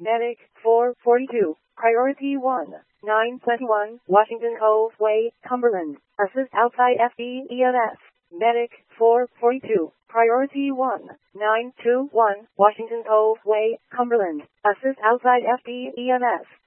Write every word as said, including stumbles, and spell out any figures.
Medic four forty-two, Priority one, nine twenty-one, Washington Cove Way, Cumberland. Assist outside F D E M S. Medic four forty-two, Priority one, nine two one, Washington Cove Way, Cumberland. Assist outside F D E M S.